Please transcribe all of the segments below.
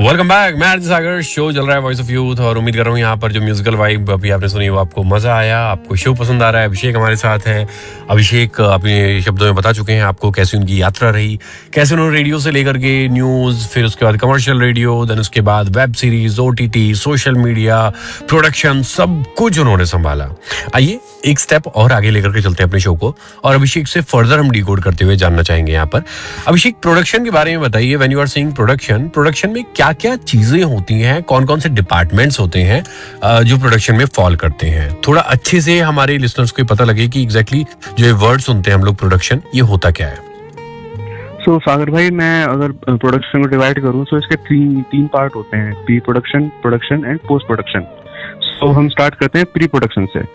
Welcome back. मैं RJ सागर, show चल रहा है वॉइस ऑफ यूथ, और उम्मीद कर रहा हूँ यहाँ पर जो म्यूजिकल वाइब अभी आपने सुनी वो आपको मजा आया, आपको शो पसंद आ रहा है। अभिषेक हमारे साथ है। अभिषेक अपने शब्दों में बता चुके हैं आपको कैसी उनकी यात्रा रही, कैसे उन्होंने रेडियो से लेकर के न्यूज, फिर उसके बाद कमर्शियल रेडियो, देन उसके बाद web series, OTT, social media, production, सब कुछ उन्होंने संभाला। आइए एक स्टेप और आगे लेकर के चलते हैं अपने शो को, और अभिषेक से फर्दर हम डिकोड करते हुए जानना चाहेंगे यहाँ पर। अभिषेक, प्रोडक्शन के बारे में बताइए। When you are saying production में क्या क्या चीजें होती हैं, कौन कौन से डिपार्टमेंट्स होते हैं जो प्रोडक्शन में फॉल करते हैं? थोड़ा अच्छे से हमारे लिसनर्स को पता लगे कि एग्जैक्टली जो ये वर्ड सुनते हैं हम लोग प्रोडक्शन, ये होता क्या है। सागर भाई, मैं अगर प्रोडक्शन को डिवाइड करूं तो इसके तीन पार्ट होते हैं: pre production, production and post production. हम स्टार्ट करते हैं प्री प्रोडक्शन से।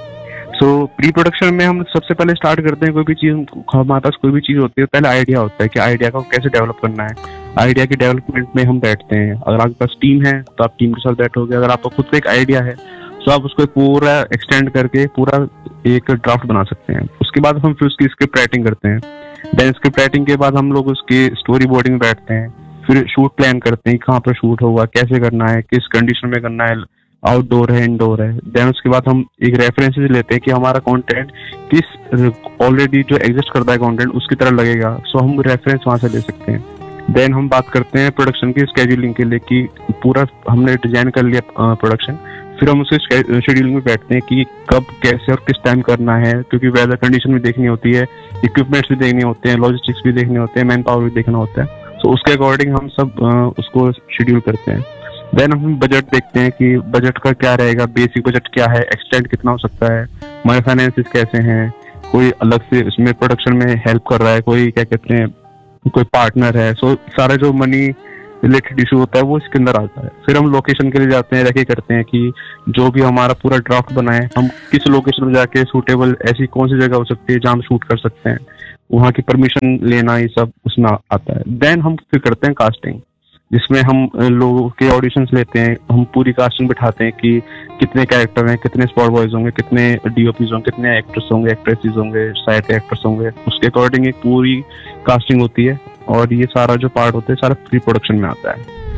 प्री प्रोडक्शन में हम सबसे पहले स्टार्ट करते हैं, कोई भी चीज, हमारे पास कोई भी चीज होती है, पहले आइडिया होता है कि आइडिया को कैसे डेवलप करना है। आइडिया की डेवलपमेंट में हम बैठते हैं। अगर आपके पास टीम है तो आप टीम के साथ बैठोगे। अगर आपका खुद का एक आइडिया है तो आप उसको पूरा एक्सटेंड करके पूरा एक ड्राफ्ट बना सकते हैं। उसके बाद हम फिर उसकी स्क्रिप्ट राइटिंग करते हैं। देन स्क्रिप्ट राइटिंग के बाद हम लोग उसकी स्टोरी बोर्डिंग में बैठते हैं। फिर शूट प्लान करते हैं, कहाँ पर शूट होगा, कैसे करना है, किस कंडीशन में करना है, आउटडोर है, इंडोर है। देन उसके बाद हम एक रेफरेंसेस लेते हैं कि हमारा कंटेंट किस ऑलरेडी जो एग्जिस्ट करता है कंटेंट उसकी तरह लगेगा। हम रेफरेंस वहां से ले सकते हैं। देन हम बात करते हैं प्रोडक्शन की स्केड्यूलिंग के लिए कि पूरा हमने डिजाइन कर लिया प्रोडक्शन। फिर हम उसके शेड्यूलिंग में बैठते हैं कि कब, कैसे और किस टाइम करना है, क्योंकि वेदर कंडीशन भी देखनी होती है, इक्विपमेंट्स भी देखने होते हैं, लॉजिस्टिक्स भी देखने होते हैं, मैन पावर भी देखना होता है। उसके अकॉर्डिंग हम सब उसको शेड्यूल करते हैं। देन हम बजट देखते हैं कि बजट का क्या रहेगा, बेसिक बजट क्या है, एक्सटेंड कितना हो सकता है, हमारे फाइनेंसिस कैसे हैं, कोई अलग से इसमें प्रोडक्शन में हेल्प कर रहा है, कोई क्या कहते हैं, कोई पार्टनर है। सारा जो मनी रिलेटेड इशू होता है वो इसके अंदर आता है। फिर हम लोकेशन के लिए जाते हैं, रेकी करते हैं कि जो भी हमारा पूरा ड्राफ्ट बना है, हम किस लोकेशन में जाके सूटेबल ऐसी कौन सी जगह हो सकती है जहाँ हम शूट कर सकते हैं, वहाँ की परमिशन लेना, ये सब उसमें आता है। देन हम फिर करते हैं कास्टिंग, जिसमें हम लोगों के ऑडिशंस लेते हैं। हम पूरी कास्टिंग बिठाते हैं कि कितने कैरेक्टर हैं, कितने स्पॉट बॉयज होंगे, कितने डीओपीज होंगे, कितने एक्टर्स होंगे, एक्ट्रेसेस होंगे, साइड के एक्टर्स होंगे। उसके अकॉर्डिंग एक पूरी कास्टिंग होती है, और ये सारा जो पार्ट होता है सारा प्री प्रोडक्शन में आता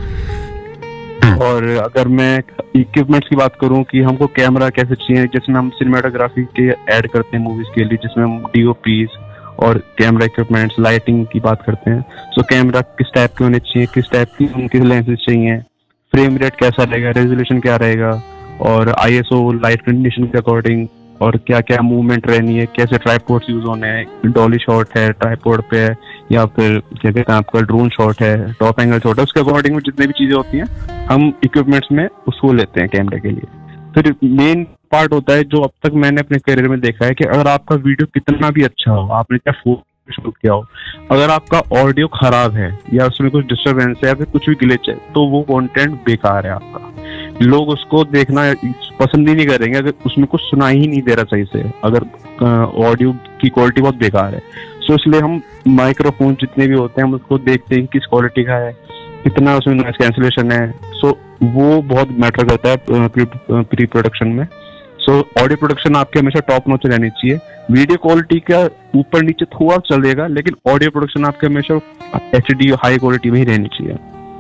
है। और अगर मैं इक्विपमेंट्स की बात करूं कि हमको कैमरा कैसे चाहिए, जिसमें हम सिनेमेटोग्राफी के ऐड करते हैं मूवीज के लिए, जिसमें हम डीओपीज और कैमरा इक्विपमेंट्स, लाइटिंग की बात करते हैं। कैमरा किस टाइप के होने चाहिए, किस टाइप की उनकी लेंसेज चाहिए, फ्रेम रेट कैसा रहेगा, रेजोल्यूशन क्या रहेगा, और आईएसओ लाइट कंडीशन के अकॉर्डिंग, और क्या क्या मूवमेंट रहनी है, कैसे ट्राइपॉड्स यूज होने हैं, डॉली शॉट है ट्राइपॉड पे है, या फिर क्या कहते हैं आपका ड्रोन शॉट है, टॉप एंगल शॉट है, उसके अकॉर्डिंग जितने भी चीजें होती हैं हम इक्विपमेंट्स में उसको लेते हैं कैमरे के लिए। फिर मेन पार्ट होता है जो अब तक मैंने अपने करियर में देखा है कि अगर आपका वीडियो कितना भी अच्छा हो, आपने क्या फोटो शूट किया हो, अगर आपका ऑडियो खराब है या उसमें कुछ डिस्टरबेंस है या फिर कुछ भी ग्लिच है, तो वो कंटेंट बेकार है आपका। लोग उसको देखना पसंद ही नहीं करेंगे अगर उसमें कुछ सुनाई ही नहीं दे रहा सही से, अगर ऑडियो की क्वालिटी बहुत बेकार है। इसलिए हम माइक्रोफोन जितने भी होते हैं हम उसको देखते हैं किस क्वालिटी का है, कितना उसमें नॉइस कैंसिलेशन है। वो बहुत मैटर करता है प्री प्रोडक्शन में। ऑडियो प्रोडक्शन आपके हमेशा टॉप नॉच रहनी चाहिए। वीडियो क्वालिटी का ऊपर नीचे थोड़ा चलेगा, लेकिन ऑडियो प्रोडक्शन आपके हमेशा एचडी हाई क्वालिटी में ही रहनी चाहिए।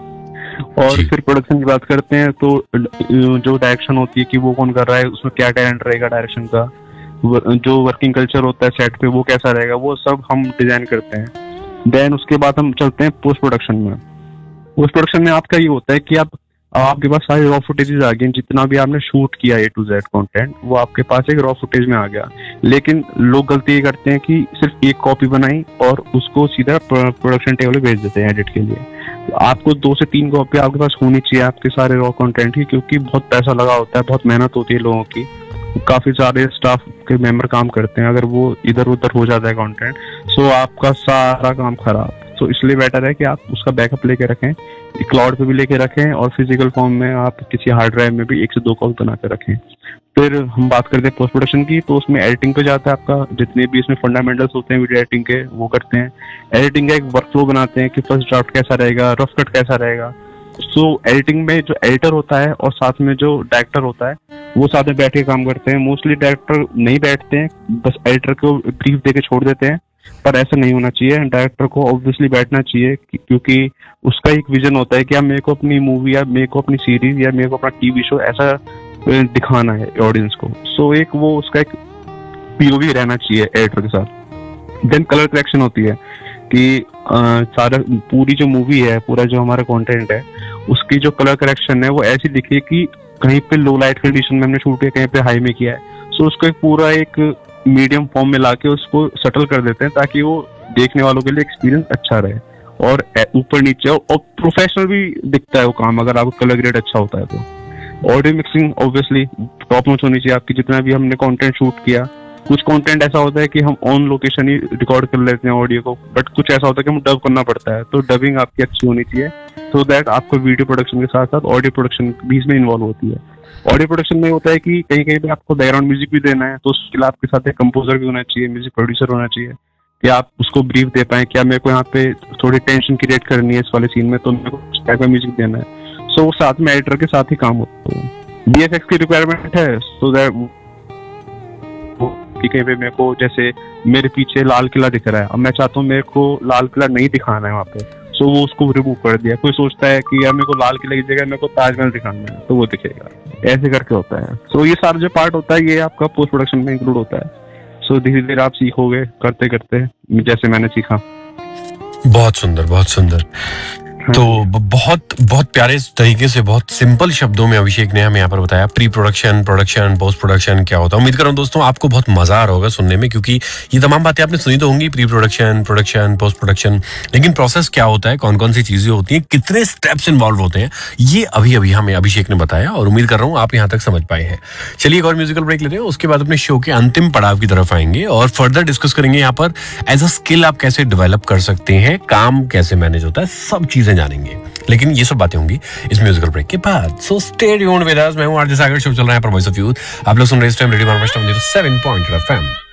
और फिर प्रोडक्शन की बात करते हैं तो जो डायरेक्शन होती है कि वो कौन कर रहा है, उसमें क्या टैलेंट रहेगा डायरेक्शन का, जो वर्किंग कल्चर होता है सेट पे वो कैसा रहेगा, वो सब हम डिजाइन करते हैं। देन उसके बाद हम चलते हैं पोस्ट प्रोडक्शन में। पोस्ट प्रोडक्शन में आपका ये होता है कि आपके पास सारे रॉ फुटेजेस आ गए, जितना भी आपने शूट किया A to Z कंटेंट वो आपके पास एक रॉ फुटेज में आ गया। लेकिन लोग गलती ये करते हैं कि सिर्फ एक कॉपी बनाई और उसको सीधा प्रोडक्शन टेबल पे भेज देते हैं एडिट के लिए। आपको 2 से 3 कॉपी आपके पास होनी चाहिए आपके सारे रॉ कंटेंट की, क्योंकि बहुत पैसा लगा होता है, बहुत मेहनत होती है लोगों की, काफी सारे स्टाफ के मेंबर काम करते हैं। अगर वो इधर उधर हो जाता है कंटेंट आपका सारा काम खराब। इसलिए बेटर है कि आप उसका बैकअप लेके रखें, क्लाउड पे भी लेके रखें, और फिजिकल फॉर्म में आप किसी हार्ड ड्राइव में भी 1 से 2 कॉपी बना के रखें। फिर हम बात करते हैं पोस्ट प्रोडक्शन की, तो उसमें एडिटिंग पे जाता है आपका, जितने भी इसमें फंडामेंटल्स होते हैं वीडियो एडिटिंग के वो करते हैं। एडिटिंग का एक वर्कफ्लो बनाते हैं कि फर्स्ट ड्राफ्ट कैसा रहेगा, रफ कट कैसा रहेगा। एडिटिंग में जो एडिटर होता है और साथ में जो डायरेक्टर होता है वो साथ में बैठ के काम करते हैं। मोस्टली डायरेक्टर नहीं बैठते हैं, बस एडिटर को ब्रीफ देके छोड़ देते हैं पर ऐसा नहीं होना चाहिए। डायरेक्टर को ऑब्वियसली बैठना चाहिए क्योंकि उसका एक विजन होता है कि अब मेरे को अपनी मूवी या मेरे को अपनी सीरीज या मेरे को अपना टीवी शो ऐसा दिखाना है ऑडियंस को। सो एक वो उसका एक पीओवी रहना चाहिए एडिटर के साथ। देन कलर करेक्शन होती है कि सारा पूरी जो मूवी है, पूरा जो हमारा कंटेंट है, उसकी जो कलर करेक्शन है वो ऐसी दिखे कि कहीं पे लो लाइट कंडीशन में हमने शूट किया, कहीं पे हाई में किया है। सो उसको एक पूरा एक मीडियम फॉर्म में लाके उसको सेटल कर देते हैं ताकि वो देखने वालों के लिए एक्सपीरियंस अच्छा रहे और ऊपर नीचे और प्रोफेशनल भी दिखता है वो काम, अगर आपका कलर ग्रेड अच्छा होता है तो। Audio mixing obviously top notch होनी चाहिए आपकी। जितना भी हमने कंटेंट शूट किया, कुछ कंटेंट ऐसा होता है कि हम ऑन लोकेशन ही रिकॉर्ड कर लेते हैं ऑडियो को, बट कुछ ऐसा होता है कि हम डब करना पड़ता है, तो डबिंग आपकी अच्छी होनी चाहिए सो दैट आपको वीडियो प्रोडक्शन के साथ साथ ऑडियो प्रोडक्शन भी इसमें इन्वॉल्व होती है। ऑडियो प्रोडक्शन में होता है कि कहीं कहीं पे आपको बैकग्राउंड म्यूजिक भी देना है, तो उसके लिए आपके साथ एक कंपोजर भी होना चाहिए, म्यूजिक प्रोड्यूसर होना चाहिए कि आप उसको ब्रीफ दे पाए, क्या मेरे को यहाँ पे थोड़ी टेंशन क्रिएट करनी है इस वाले सीन में, तो मेरे को उस टाइप का म्यूजिक देना है। सो वो साथ में एडिटर के साथ ही काम होता है। VFX की रिक्वायरमेंट है सो दैट कि कहीं पे मेरे को, जैसे मेरे पीछे लाल किला दिख रहा है, अब मैं चाहता हूँ मेरे को लाल किला नहीं दिखाना है वहाँ पे, सो वो उसको रिमूव कर दिया। कोई सोचता है कि यार मेरे को लाल किले की जगह मेरे को ताजमहल दिखाना है, तो वो दिखेगा, ऐसे करके होता है। सो ये सारा जो पार्ट होता है ये आपका पोस्ट प्रोडक्शन में इंक्लूड होता है। सो धीरे धीरे आप सीखोगे करते करते, जैसे मैंने सीखा। बहुत सुंदर, बहुत सुंदर। तो बहुत बहुत प्यारे तरीके से, बहुत सिंपल शब्दों में अभिषेक ने हमें यहाँ पर बताया pre production, production, post production क्या होता है। उम्मीद कर रहा हूँ दोस्तों आपको बहुत मजा आ रहा होगा सुनने में, क्योंकि ये तमाम बातें आपने सुनी तो होंगी, pre production, production, post production, लेकिन प्रोसेस क्या होता है, कौन कौन सी चीजें होती हैं, कितने स्टेप्स इन्वॉल्व होते हैं, ये अभी अभी हमें अभिषेक ने बताया और उम्मीद कर रहा हूँ आप यहाँ तक समझ पाए हैं। चलिए एक और म्यूजिकल ब्रेक लेते हैं, उसके बाद अपने शो के अंतिम पड़ाव की तरफ आएंगे और फर्दर डिस्कस करेंगे यहाँ पर एज अ स्किल आप कैसे डेवलप कर सकते हैं, काम कैसे मैनेज होता है, सब चीजें जानेंगे। लेकिन ये सब बातें होंगी इस म्यूजिकल ब्रेक के बाद। So stay tuned with us. मैं हूं आरजे सागर, शो चल रहा है पर वॉइस ऑफ यूथ। आप लोग सुन रहे हैं इस टाइम रेडियो 7.8 FM।